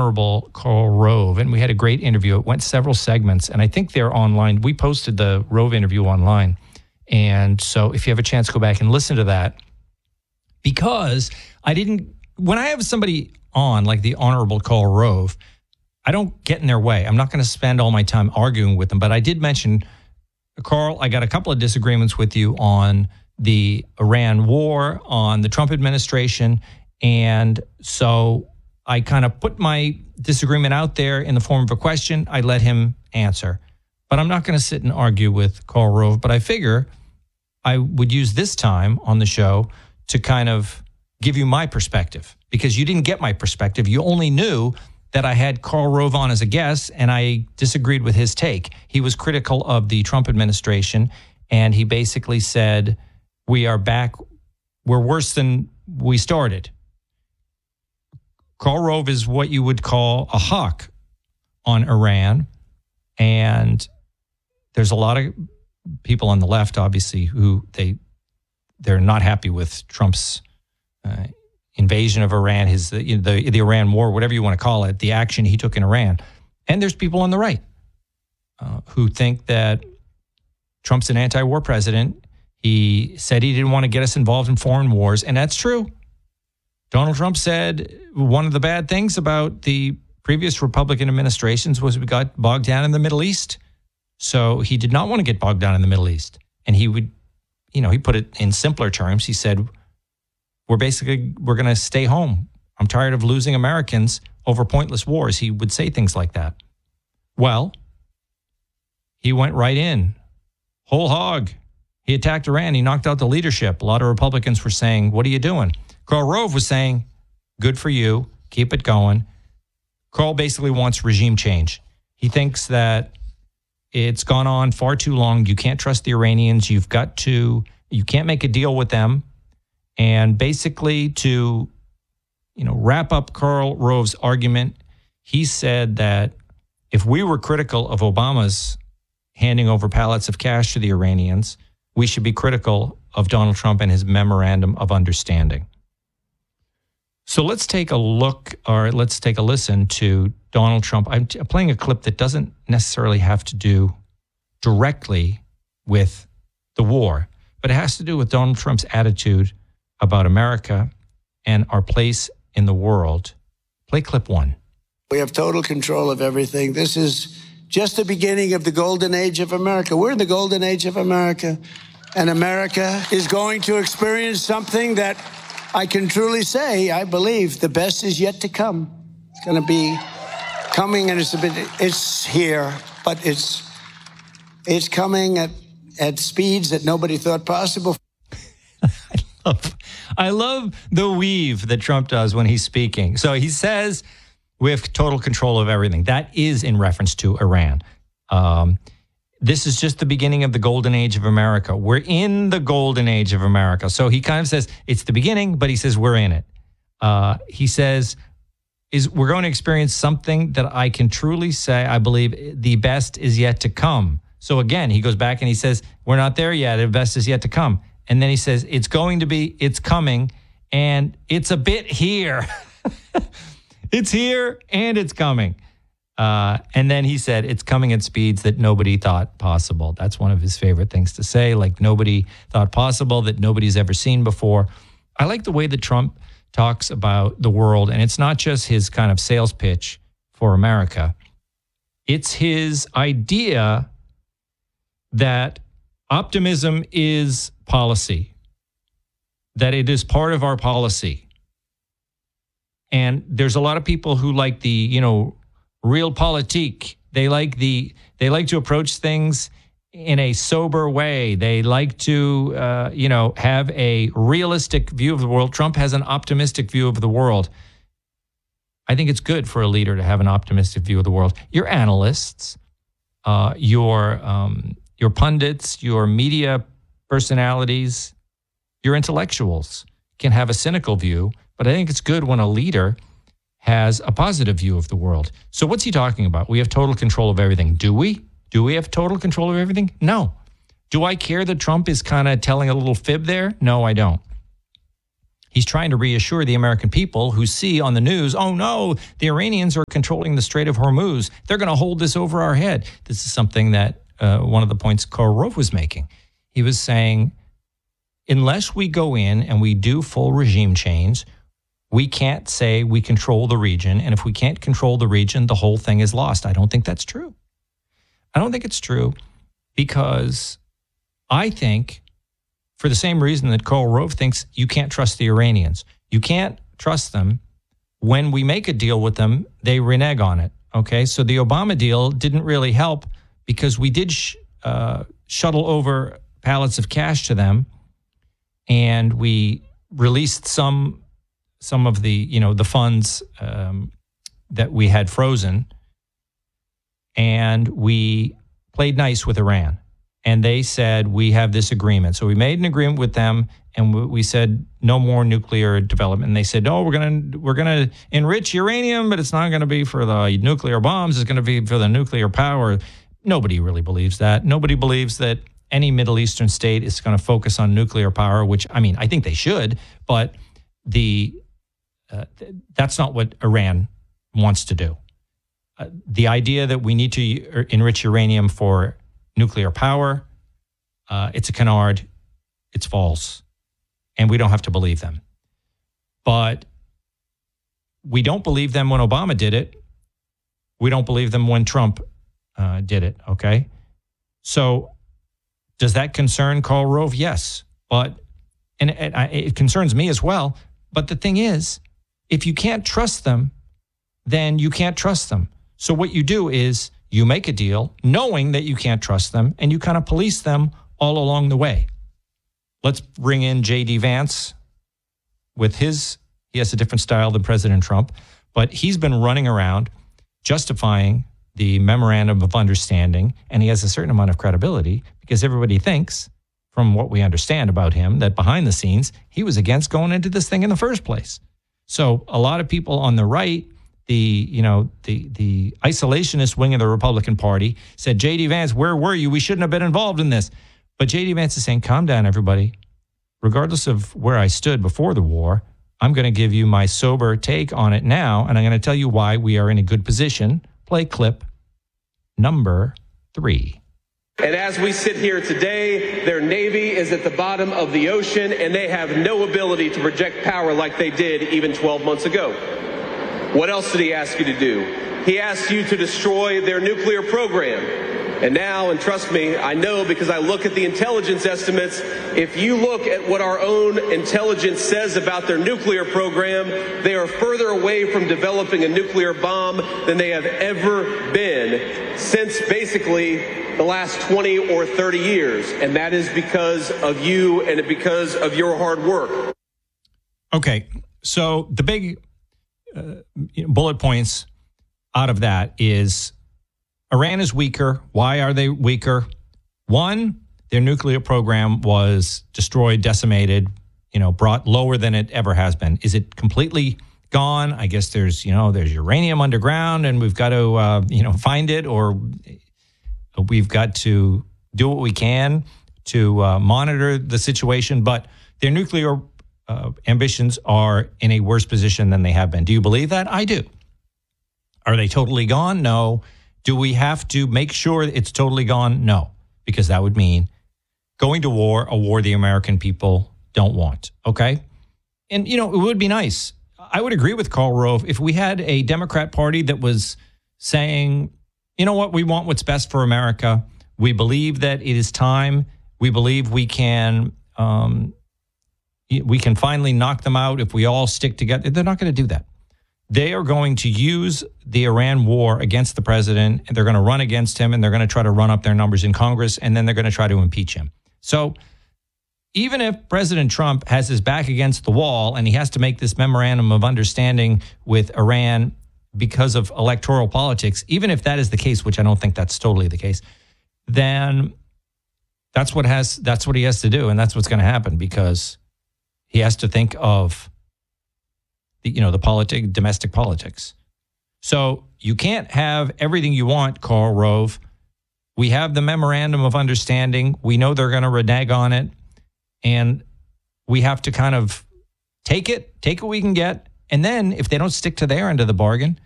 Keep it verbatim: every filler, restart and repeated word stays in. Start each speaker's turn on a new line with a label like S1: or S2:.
S1: Honorable Karl Rove, and we had a great interview. It went several segments, and I think they're online. We posted the Rove interview online. And so if you have a chance, go back and listen to that. Because I didn't, when I have somebody on, like the Honorable Karl Rove, I don't get in their way. I'm not going to spend all my time arguing with them. But I did mention, Karl, I got a couple of disagreements with you on the Iran war, on the Trump administration. And so I kind of put my disagreement out there in the form of a question. I let him answer. But I'm not going to sit and argue with Karl Rove. But I figure I would use this time on the show to kind of give you my perspective, because you didn't get my perspective. You only knew that I had Karl Rove on as a guest, and I disagreed with his take. He was critical of the Trump administration, and he basically said, we are back, we're worse than we started. Karl Rove is what you would call a hawk on Iran, and there's a lot of people on the left, obviously, who they, they're not happy with Trump's uh, invasion of Iran, his the, the the Iran war, whatever you want to call it, the action he took in Iran. And there's people on the right uh, who think that Trump's an anti-war president. He said he didn't want to get us involved in foreign wars, and that's true. Donald Trump said one of the bad things about the previous Republican administrations was we got bogged down in the Middle East. So he did not want to get bogged down in the Middle East. And he would, you know, he put it in simpler terms. He said, we're basically, we're going to stay home. I'm tired of losing Americans over pointless wars. He would say things like that. Well, he went right in, whole hog. He attacked Iran. He knocked out the leadership. A lot of Republicans were saying, what are you doing? Karl Rove was saying, good for you. Keep it going. Karl basically wants regime change. He thinks that it's gone on far too long. You can't trust the Iranians. You've got to, you can't make a deal with them. And basically to, you know, wrap up Karl Rove's argument, he said that if we were critical of Obama's handing over pallets of cash to the Iranians, we should be critical of Donald Trump and his memorandum of understanding. So let's take a look, or let's take a listen to Donald Trump. I'm playing a clip that doesn't necessarily have to do directly with the war, but it has to do with Donald Trump's attitude about America and our place in the world. Play clip one.
S2: We have total control of everything. This is just the beginning of the golden age of America. We're in the golden age of America, and America is going to experience something that I can truly say, I believe the best is yet to come. It's going to be coming, and it's a bit, it's here, but it's it's coming at, at speeds that nobody thought possible.
S1: I love, I love the weave that Trump does when he's speaking. So he says we have total control of everything. That is in reference to Iran. Um, this is just the beginning of the golden age of America. We're in the golden age of America. So he kind of says it's the beginning, but he says we're in it. Uh, he says is we're going to experience something that I can truly say I believe the best is yet to come. So again, he goes back and he says we're not there yet. The best is yet to come. And then he says it's going to be, it's coming, and it's a bit here. It's here and it's coming. Uh, and then he said it's coming at speeds that nobody thought possible. That's one of his favorite things to say, like nobody thought possible, that nobody's ever seen before. I like the way that Trump talks about the world, and it's not just his kind of sales pitch for America. It's his idea that optimism is policy, that it is part of our policy. And there's a lot of people who like the, you know, realpolitik. They like the, they like to approach things in a sober way. They like to, uh, you know, have a realistic view of the world. Trump has an optimistic view of the world. I think it's good for a leader to have an optimistic view of the world. Your analysts, uh, your um, your pundits, your media personalities, your intellectuals can have a cynical view, but I think it's good when a leader has a positive view of the world. So what's he talking about? We have total control of everything. Do we? Do we have total control of everything? No. Do I care that Trump is kind of telling a little fib there? No, I don't. He's trying to reassure the American people who see on the news, oh no, the Iranians are controlling the Strait of Hormuz. They're going to hold this over our head. This is something that uh, one of the points Karl Rove was making. He was saying, unless we go in and we do full regime change, we can't say we control the region. And if we can't control the region, the whole thing is lost. I don't think that's true. I don't think it's true because I think, for the same reason that Karl Rove thinks you can't trust the Iranians, you can't trust them. When we make a deal with them, they renege on it. Okay, so the Obama deal didn't really help because we did sh- uh, shuttle over pallets of cash to them, and we released some some of the you know the funds um, that we had frozen, and we played nice with Iran. And they said, we have this agreement. So we made an agreement with them, and we said no more nuclear development. And they said, no, we're going to we're going to enrich uranium, but it's not going to be for the nuclear bombs. It's going to be for the nuclear power. Nobody really believes that. Nobody believes that any Middle Eastern state is going to focus on nuclear power, which, I mean, I think they should, but the uh, th- that's not what Iran wants to do. Uh, the idea that we need to enrich uranium for nuclear power, uh, it's a canard, it's false, and we don't have to believe them. But we don't believe them when Obama did it. We don't believe them when Trump uh, did it, okay? So does that concern Karl Rove? Yes, but, and it, it concerns me as well, but the thing is, if you can't trust them, then you can't trust them. So what you do is, you make a deal knowing that you can't trust them, and you kind of police them all along the way. Let's bring in J D Vance with his, he has a different style than President Trump, but he's been running around justifying the memorandum of understanding, and he has a certain amount of credibility because everybody thinks, from what we understand about him, that behind the scenes, he was against going into this thing in the first place. So a lot of people on the right, the, you know, the the isolationist wing of the Republican Party said, J D Vance, where were you? We shouldn't have been involved in this. But J D Vance is saying, calm down, everybody. Regardless of where I stood before the war, I'm going to give you my sober take on it now, and I'm going to tell you why we are in a good position. Play clip number three.
S3: And as we sit here today, their Navy is at the bottom of the ocean, and they have no ability to project power like they did even twelve months ago. What else did he ask you to do? He asked you to destroy their nuclear program. And now, and trust me, I know because I look at the intelligence estimates, if you look at what our own intelligence says about their nuclear program, they are further away from developing a nuclear bomb than they have ever been since basically the last twenty or thirty years. And that is because of you and because of your hard work.
S1: Okay, so the big uh, bullet points out of that is Iran is weaker. Why are they weaker? One, their nuclear program was destroyed, decimated, you know, brought lower than it ever has been. Is it completely gone? I guess there's, you know, there's uranium underground and we've got to, uh, you know, find it, or we've got to do what we can to uh, monitor the situation. But their nuclear uh, ambitions are in a worse position than they have been. Do you believe that? I do. Are they totally gone? No. Do we have to make sure it's totally gone? No, because that would mean going to war, a war the American people don't want, okay? And, you know, it would be nice. I would agree with Karl Rove if we had a Democrat Party that was saying, you know what, we want what's best for America. We believe that it is time. We believe we can um, we can finally knock them out if we all stick together. They're not going to do that. They are going to use the Iran war against the president, and they're going to run against him, and they're going to try to run up their numbers in Congress, and then they're going to try to impeach him. So even if President Trump has his back against the wall and he has to make this memorandum of understanding with Iran because of electoral politics, even if that is the case, which I don't think that's totally the case, then that's what has that's what he has to do, and that's what's going to happen, because he has to think of you know, the politic, domestic politics. So you can't have everything you want, Karl Rove. We have the memorandum of understanding. We know they're going to renege on it. And we have to kind of take it, take what we can get. And then if they don't stick to their end of the bargain,